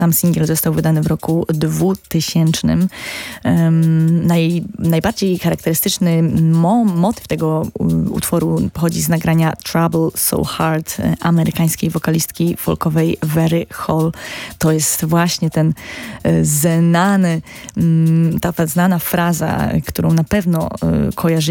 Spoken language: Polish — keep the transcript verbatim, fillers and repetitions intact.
Sam singiel został wydany w roku dwutysięcznym. Um, naj, najbardziej charakterystyczny mo, motyw tego utworu pochodzi z nagrania Trouble So Hard amerykańskiej wokalistki folkowej Very Hall. To jest właśnie ten znany, ta znana fraza, którą na pewno kojarzy